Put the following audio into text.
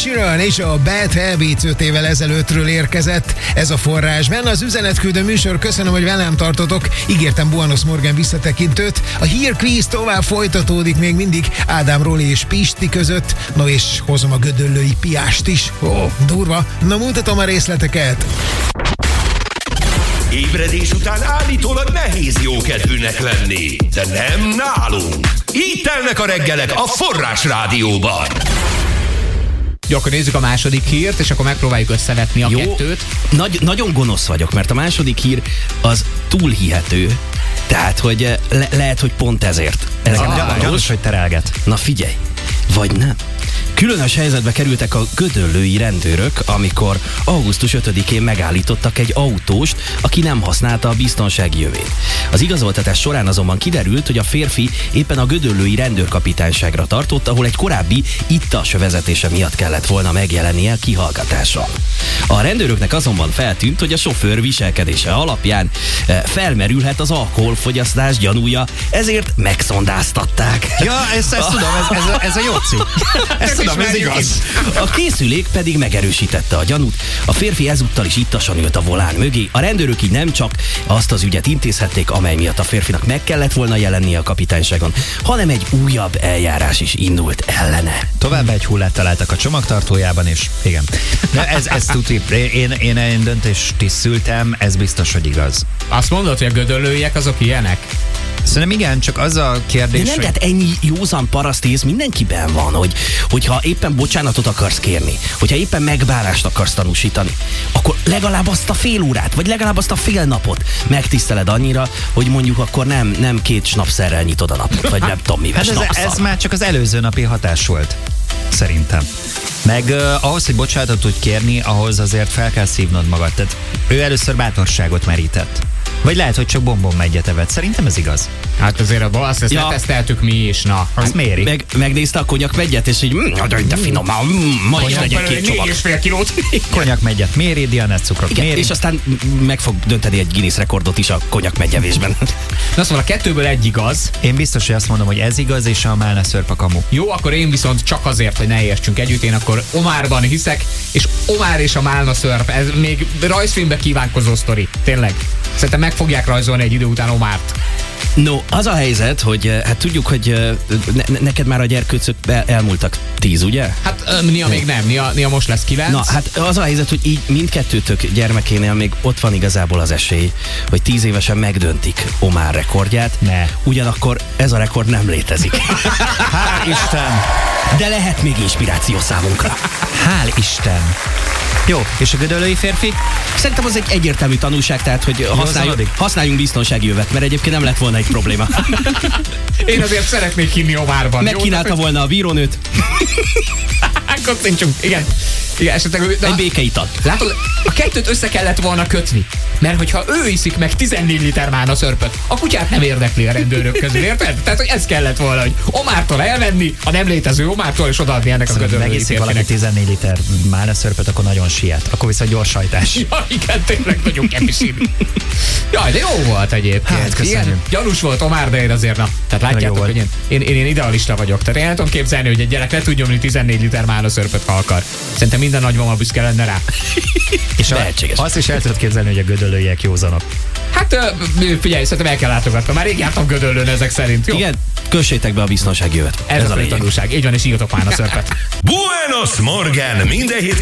Sheeran és a Bad Habits 5 évvel ezelőttről érkezett. Ez a forrás. Benne az üzenetküldő műsor. Köszönöm, hogy velem tartotok. Ígértem Buenos Morgan visszatekintőt. A hírkvíz tovább folytatódik még mindig Ádám, Roli és Pisti között. No és hozom a gödöllői Piást is. Ó, durva. Na, mutatom a részleteket. Ébredés után állítólag nehéz jókedvűnek lenni, de nem nálunk. Így telnek a reggelek a Forrás Rádióban. Jó, akkor nézzük a második hírt, és akkor megpróbáljuk összevetni a kettőt. Nagyon gonosz vagyok, mert a második hír az túl hihető. Tehát, hogy lehet, hogy pont ezért. Gyanús, hogy terelget. Na figyelj, vagy nem. Különös helyzetbe kerültek a gödöllői rendőrök, amikor augusztus 5-én megállítottak egy autóst, aki nem használta a biztonsági jövét. Az igazoltatás során azonban kiderült, hogy a férfi éppen a gödöllői rendőrkapitányságra tartott, ahol egy korábbi ittas vezetése miatt kellett volna megjelennie kihallgatáson. A rendőröknek azonban feltűnt, hogy a sofőr viselkedése alapján felmerülhet az alkoholfogyasztás gyanúja, ezért megszondáztatták. Ja, ezt tudom, ez a jóci. Ezt tudom, ez igaz. A készülék pedig megerősítette a gyanút. A férfi ezúttal is ittasan ült a volán mögé. A rendőrök így nem csak azt az ügyet intézhették, amely miatt a férfinak meg kellett volna jelennie a kapitányságon, hanem egy újabb eljárás is indult ellene. Továbbá egy hullát találtak a csomagtartójában, és igen. De ez tuti. Én döntést is szültem, ez biztos, hogy igaz. Azt mondod, hogy a gödöllőiek azok ilyenek? Szerintem igen, csak az a kérdés, de nem, hogy... ennyi józan parasztész mindenkiben van, hogyha éppen bocsánatot akarsz kérni, hogyha éppen megbánást akarsz tanúsítani, akkor legalább azt a fél órát, vagy legalább azt a fél napot megtiszteled annyira, hogy mondjuk akkor nem 2 snapszerrel nyitod a napot, vagy nem tudom mivel ez már csak az előző napi hatás volt, szerintem. Meg ahhoz, hogy bocsánatot tudj kérni, ahhoz azért fel kell szívnod magad. Tehát ő először bátorságot merített. Vagy lehet, hogy csak bombonmegyet evett. Szerintem ez igaz. Hát azért azt leteszteltük mi is, na. Az méri. Megnézte a konyakmegyet, és így, de finom, ma is legyen 2 csomag. 4,5 kilót. Konyakmegyet méri, Dianett cukrot méri. És aztán meg fog dönteni egy Guinness rekordot is a konyakmegyevésben. Na szóval a 2-ből 1 igaz. Én biztos, hogy azt mondom, hogy ez igaz, és a málna szörp a kamu. Jó, akkor én viszont csak azért, hogy ne értsünk együtt, én akkor Omárban hiszek, és Omár és a málna szörp, ez még rajzfilmbe kívánkozó sztori. Tényleg. Szerintem meg fogják rajzolni egy idő után Omárt. No, az a helyzet, hogy hát tudjuk, hogy neked már a gyerkőcök elmúltak 10, ugye? Hát Nia még nem, Nia most lesz 9. Na, hát az a helyzet, hogy így mindkettőtök gyermekénél még ott van igazából az esély, hogy 10 évesen megdöntik Omár rekordját. Ne. Ugyanakkor ez a rekord nem létezik. Hál' Isten! De lehet még inspiráció számunkra. Hál' Isten! Jó, és a gödöllői férfi? Szerintem az egy egyértelmű tanulság, tehát hogy használjunk biztonsági jövet, mert egyébként nem lett volna egy probléma. Én azért szeretnék hinni Omárban. Megkínálta volna a bírónőt. Kocsincsunk, igen. Igen, esetleg, egy békeital. Látod, a 2-t össze kellett volna kötni. Mert hogyha ő iszik meg 14 liter málna szörpöt, a kutyát nem érdekli a rendőrök közül, érted? Tehát, hogy ez kellett volna, hogy Omártól elvenni, a nem létező Omártól, és odaadni ennek a gödöllői férfinek. Valaki 14 liter málna szörpöt, akkor nagyon siet. Akkor viszont gyors sajtás. Ja, igen, tényleg nagyon kemisíni. Jaj, de jó volt egyébként. Hát, köszönjük. Igen, gyanús volt Omár, de én azért tehát látjátok, hogy én idealista vagyok. Tehát én el tudom képzelni, hogy egy gyerek le tud nyomni 14 liter málna szörpöt, ha akar. Szerintem minden nagymama büszke lenne rá. És lehetséges. Azt is el tudod képzelni, hogy a gödöllőiek józanok. Hát figyelj, szerintem el kell látogatnom. Már rég jártam Gödöllőn ezek szerint. Jó? Igen, kössétek be a biztonsági jövet. Ez a tanulság. Így van, és írtok már a szörpet. Buenos Morgan, minden hét